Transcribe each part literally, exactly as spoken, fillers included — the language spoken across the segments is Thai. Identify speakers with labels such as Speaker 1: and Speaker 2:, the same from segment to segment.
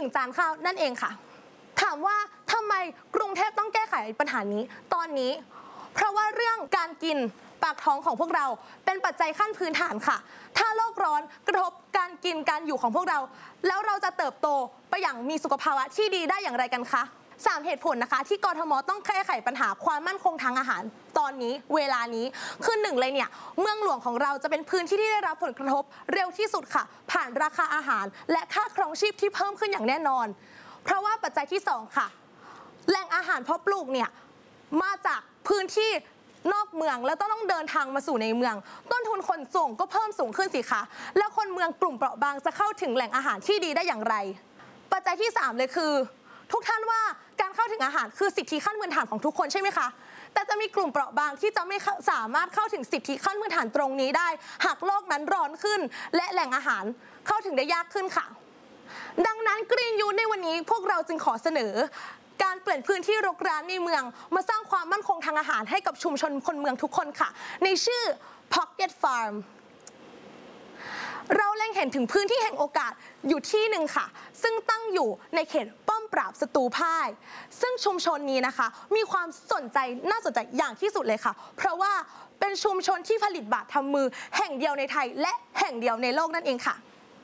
Speaker 1: งจานข้าวนั่นเองค่ะถามว่าทำไมกรุงเทพต้องแก้ไขปัญหานี้ตอนนี้เพราะว่าเรื่องการกินปากท้องของพวกเราเป็นปัจจัยขั้นพื้นฐานค่ะถ้าโลกร้อนกระทบการกินการอยู่ของพวกเราแล้วเราจะเติบโตไปอย่างมีสุขภาวะที่ดีได้อย่างไรกันคะสามเหตุผลนะคะที่กทมต้องแก้ไขปัญหาความมั่นคงทางอาหารตอนนี้เวลานี้คือหนึ่งเลยเนี่ยเมืองหลวงของเราจะเป็นพื้นที่ที่ได้รับผลกระทบเร็วที่สุดค่ะผ่านราคาอาหารและค่าครองชีพที่เพิ่มขึ้นอย่างแน่นอนเพราะว่าปัจจัยที่สองค่ะแหล่งอาหารเพาะปลูกเนี่ยมาจากพื้นที่นอกเมืองแล้วต้องเดินทางมาสู่ในเมืองต้นทุนขนส่งก็เพิ่มสูงขึ้นสิคะแล้วคนเมืองกลุ่มเปราะบางจะเข้าถึงแหล่งอาหารที่ดีได้อย่างไรปัจจัยที่สามเลยคือทุกท่านว่าการเข้าถึงอาหารคือสิทธิขั้นพื้นฐานของทุกคนใช่ไหมคะแต่จะมีกลุ่มเปราะบางที่จะไม่สามารถเข้าถึงสิทธิขั้นพื้นฐานตรงนี้ได้หากโลกนั้นร้อนขึ้นและแหล่งอาหารเข้าถึงได้ยากขึ้นค่ะดังนั้น Green Youth ในวันนี้พวกเราจึงขอเสนอการเปลี่ยนพื้นที่รกร้างในเมืองมาสร้างความมั่นคงทางอาหารให้กับชุมชนคนเมืองทุกคนค่ะในชื่อ Pocket Farm เราเล็งเห็นถึงพื้นที่แห่งโอกาสอยู่ที่หนึ่งค่ะซึ่งตั้งอยู่ในเขตป้อมปราบศัตรูพ่ายซึ่งชุมชนนี้นะคะมีความสนใจน่าสนใจอย่างที่สุดเลยค่ะเพราะว่าเป็นชุมชนที่ผลิตบาตรทำมือแห่งเดียวในไทยและแห่งเดียวในโลกนั่นเองค่ะ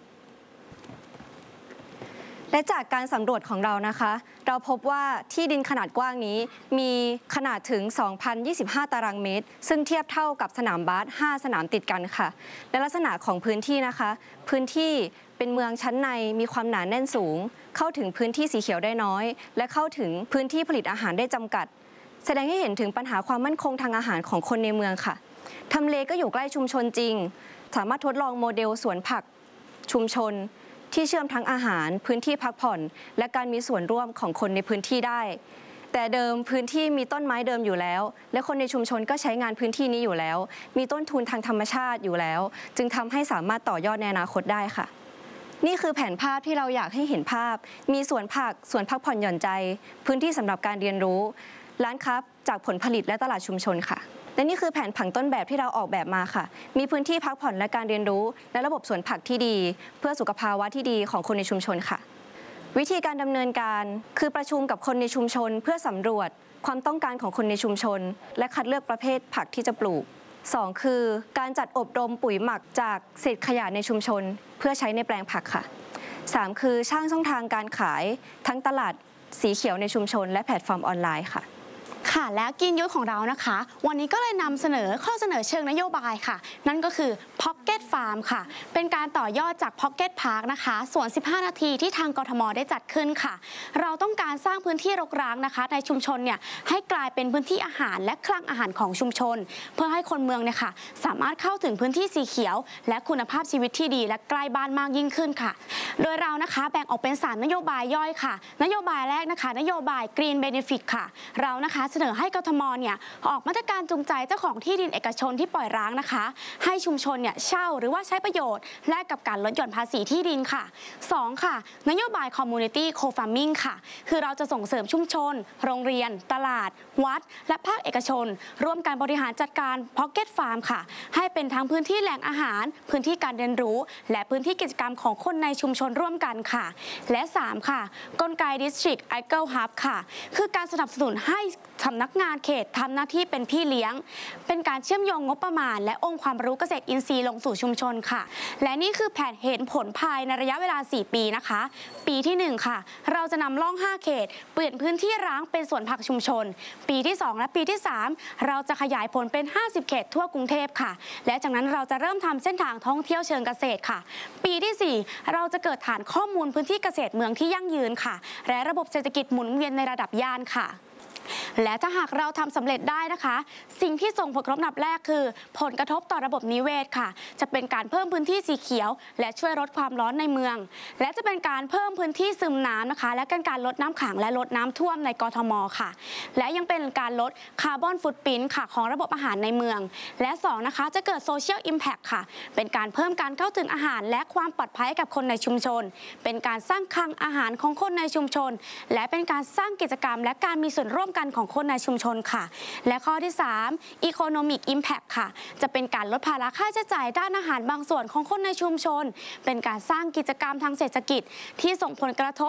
Speaker 2: และจากการสำรวจของเรานะคะเราพบว่าที่ดินขนาดกว้างนี้มีขนาดถึง สองพันยี่สิบห้า ตารางเมตรซึ่งเทียบเท่ากับสนามบาสห้าสนามติดกันค่ะและลักษณะของพื้นที่นะคะพื้นที่เป็นเมืองชั้นในมีความหนาแน่นสูงเข้าถึงพื้นที่สีเขียวได้น้อยและเข้าถึงพื้นที่ผลิตอาหารได้จำกัดแสดงให้เห็นถึงปัญหาความมั่นคงทางอาหารของคนในเมืองค่ะทำเลก็อยู่ใกล้ชุมชนจริงสามารถทดลองโมเดลสวนผักชุมชนที่เชื่อมทั้งอาหารพื้นที่พักผ่อนและการมีส่วนร่วมของคนในพื้นที่ได้แต่เดิมพื้นที่มีต้นไม้เดิมอยู่แล้วและคนในชุมชนก็ใช้งานพื้นที่นี้อยู่แล้วมีต้นทุนทางธรรมชาติอยู่แล้วจึงทำให้สามารถต่อยอดในอนาคตได้ค่ะนี่คือแผนภาพที่เราอยากให้เห็นภาพมีสวนผักสวนพักผ่อนหย่อนใจพื้นที่สำหรับการเรียนรู้ร้านค้าจากผลผลิตและตลาดชุมชนค่ะและนี่คือแผนผังต้นแบบที่เราออกแบบมาค่ะมีพื้นที่พักผ่อนและการเรียนรู้และระบบสวนผักที่ดีเพื่อสุขภาวะที่ดีของคนในชุมชนค่ะวิธีการดำเนินการคือประชุมกับคนในชุมชนเพื่อสำรวจความต้องการของคนในชุมชนและคัดเลือกประเภทผักที่จะปลูกสองคือการจัดอบรมปุ๋ยหมักจากเศษขยะในชุมชนเพื่อใช้ในแปลงผักค่ะสามคือสร้างช่องทางการขายทั้งตลาดสีเขียวในชุมชนและแพลตฟอร์มออนไลน์ค่ะ
Speaker 3: ค่ะและGreen Youthของเรานะคะวันนี้ก็เลยนำเสนอข้อเสนอเชิงนโยบายค่ะนั่นก็คือ Pocket Farm ค่ะเป็นการต่อยอดจาก Pocket Park นะคะสวนสิบห้านาทีที่ทางกทมได้จัดขึ้นค่ะเราต้องการสร้างพื้นที่รกร้างนะคะในชุมชนเนี่ยให้กลายเป็นพื้นที่อาหารและคลังอาหารของชุมชนเพื่อให้คนเมืองเนี่ยค่ะสามารถเข้าถึงพื้นที่สีเขียวและคุณภาพชีวิตที่ดีและใกล้บ้านมากยิ่งขึ้นค่ะโดยเรานะคะแบ่งออกเป็นสามนโยบายย่อยค่ะนโยบายแรกนะคะนโยบาย Green Benefit ค่ะเรานะคะเสนอให้กทมเนี่ยออกมาตรการจูงใจเจ้าของที่ดินเอกชนที่ปล่อยร้างนะคะให้ชุมชนเนี่ยเช่าหรือว่าใช้ประโยชน์แลกกับการลดหย่อนภาษีที่ดินค่ะสองค่ะนโยบาย Community Co-Farming ค่ะคือเราจะส่งเสริมชุมชนโรงเรียนตลาดวัดและภาคเอกชนร่วมกันบริหารจัดการ Pocket Farm ค่ะให้เป็นทั้งพื้นที่แหล่งอาหารพื้นที่การเรียนรู้และพื้นที่กิจกรรมของคนในชุมชนร่วมกันค่ะและสามค่ะกลไก District Agri Hub ค่ะคือการสนับสนุนให้สำนักงานเขตทำหน้าที่เป็นพี่เลี้ยงเป็นการเชื่อมโยงงบประมาณและองค์ความรู้เกษตรอินทรีย์ลงสู่ชุมชนค่ะและนี่คือแผนเห็นผลภายในระยะเวลาสี่ปีนะคะปีที่หนึ่งค่ะเราจะนำร่องห้าเขตเปลี่ยนพื้นที่ร้างเป็นสวนผักชุมชนปีที่สองและปีที่สามเราจะขยายผลเป็นห้าสิบเขตทั่วกรุงเทพค่ะและจากนั้นเราจะเริ่มทำเส้นทางท่องเที่ยวเชิงเกษตรค่ะปีที่สี่เราจะเกิดฐานข้อมูลพื้นที่เกษตรเมืองที่ยั่งยืนค่ะและระบบเศรษฐกิจหมุนเวียนในระดับย่านค่ะและถ้าหากเราทำสำเร็จได้นะคะสิ่งที่ส่งผลกระทบนับแรกคือผลกระทบต่อระบบนิเวศค่ะจะเป็นการเพิ่มพื้นที่สีเขียวและช่วยลดความร้อนในเมืองและจะเป็นการเพิ่มพื้นที่ซึมน้ำนะคะและเป็นการลดน้ำขังและลดน้ำท่วมในกทมค่ะและยังเป็นการลดคาร์บอนฟุตพริ้นท์ค่ะของระบบอาหารในเมืองและสองนะคะจะเกิดโซเชียลอิมแพคค่ะเป็นการเพิ่มการเข้าถึงอาหารและความปลอดภัยกับคนในชุมชนเป็นการสร้างคลังอาหารของคนในชุมชนและเป็นการสร้างกิจกรรมและการมีส่วนร่วมกันของคนในชุมชนค่ะและข้อที่สาม Economic Impact ค่ะจะเป็นการลดภาระค่าใช้จ่ายด้านอาหารบางส่วนของคนในชุมชนเป็นการสร้างกิจกรรมทางเศรษฐกิจที่ส่งผลกระทบ